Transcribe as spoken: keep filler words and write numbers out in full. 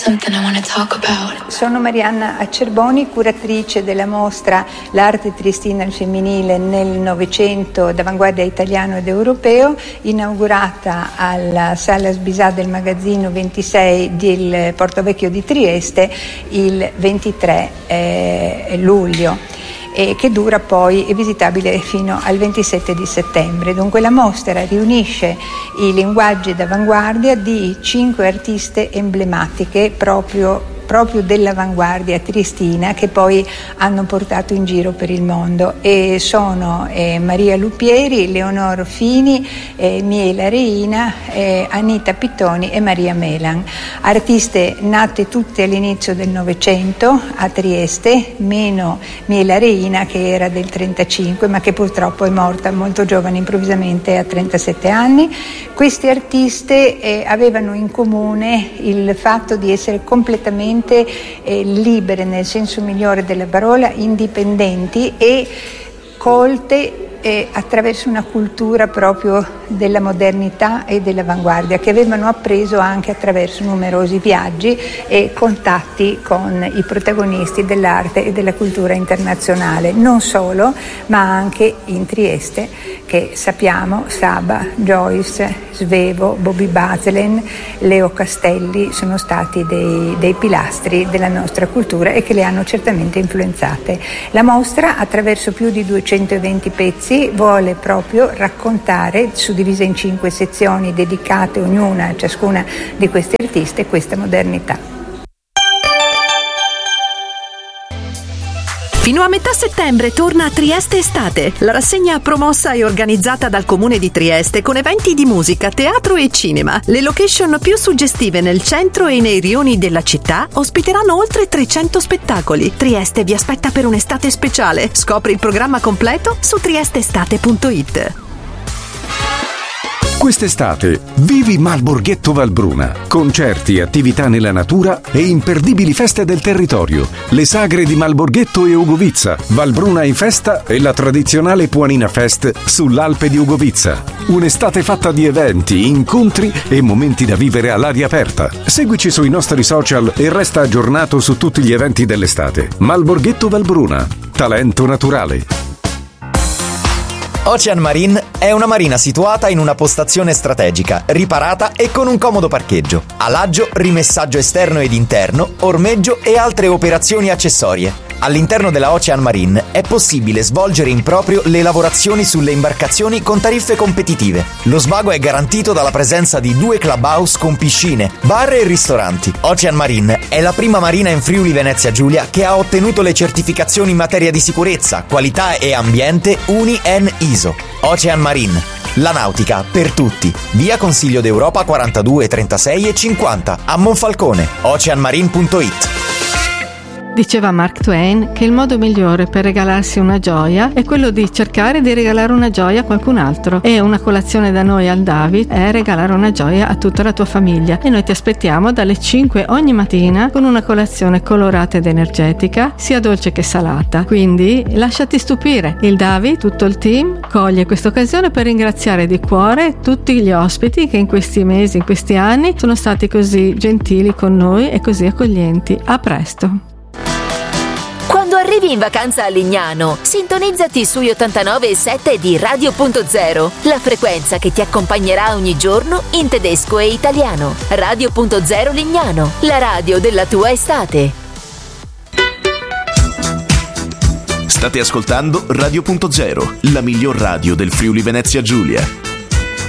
something I want to talk about. Sono Marianna Acerboni, curatrice della mostra L'arte triestina al femminile nel Novecento d'avanguardia italiano ed europeo, inaugurata alla Sala Sbisà del Magazzino ventisei del Porto Vecchio di Trieste il ventitré eh, luglio. E che dura poi, è visitabile fino al ventisette di settembre. Dunque la mostra riunisce i linguaggi d'avanguardia di cinque artiste emblematiche proprio proprio dell'avanguardia triestina, che poi hanno portato in giro per il mondo, e sono eh, Maria Lupieri, Leonor Fini, eh, Miela Reina, eh, Anita Pittoni e Maria Melan, artiste nate tutte all'inizio del Novecento a Trieste, meno Miela Reina che era del trentacinque ma che purtroppo è morta molto giovane, improvvisamente a trentasette anni. Queste artiste eh, avevano in comune il fatto di essere completamente Eh, libere nel senso migliore della parola, indipendenti e colte eh, attraverso una cultura proprio della modernità e dell'avanguardia, che avevano appreso anche attraverso numerosi viaggi e contatti con i protagonisti dell'arte e della cultura internazionale, non solo, ma anche in Trieste, che sappiamo Saba, Joyce, Svevo, Bobby Bazelen, Leo Castelli sono stati dei, dei pilastri della nostra cultura e che le hanno certamente influenzate. La mostra, attraverso più di duecentoventi pezzi, vuole proprio raccontare, suddivisa in cinque sezioni dedicate ognuna a ciascuna di queste artiste, questa modernità. Fino a metà settembre torna a Trieste Estate, la rassegna promossa e organizzata dal Comune di Trieste con eventi di musica, teatro e cinema. Le location più suggestive nel centro e nei rioni della città ospiteranno oltre trecento spettacoli. Trieste vi aspetta per un'estate speciale. Scopri il programma completo su triesteestate punto it. Quest'estate vivi Malborghetto Valbruna. Concerti, attività nella natura e imperdibili feste del territorio. Le sagre di Malborghetto e Ugovizza, Valbruna in festa e la tradizionale Puanina Fest sull'Alpe di Ugovizza. Un'estate fatta di eventi, incontri e momenti da vivere all'aria aperta. Seguici sui nostri social e resta aggiornato su tutti gli eventi dell'estate. Malborghetto Valbruna. Talento naturale. Ocean Marine è una marina situata in una postazione strategica, riparata e con un comodo parcheggio. Alaggio, rimessaggio esterno ed interno, ormeggio e altre operazioni accessorie. All'interno della Ocean Marine è possibile svolgere in proprio le lavorazioni sulle imbarcazioni con tariffe competitive. Lo svago è garantito dalla presenza di due clubhouse con piscine, bar e ristoranti. Ocean Marine è la prima marina in Friuli Venezia Giulia che ha ottenuto le certificazioni in materia di sicurezza, qualità e ambiente U N I-N I S O. Ocean Marine, la nautica per tutti. Via Consiglio d'Europa quarantadue, trentasei e cinquanta a Monfalcone. ocean marine punto it. Diceva Mark Twain che il modo migliore per regalarsi una gioia è quello di cercare di regalare una gioia a qualcun altro, e una colazione da noi al David è regalare una gioia a tutta la tua famiglia, e noi ti aspettiamo dalle cinque ogni mattina con una colazione colorata ed energetica, sia dolce che salata. Quindi lasciati stupire. Il David, tutto il team, coglie questa occasione per ringraziare di cuore tutti gli ospiti che in questi mesi, in questi anni sono stati così gentili con noi e così accoglienti. A presto. Quando arrivi in vacanza a Lignano, sintonizzati sui ottantanove virgola sette di Radio Punto Zero, la frequenza che ti accompagnerà ogni giorno in tedesco e italiano. Radio Punto Zero Lignano, la radio della tua estate. State ascoltando Radio Punto Zero, la miglior radio del Friuli Venezia Giulia.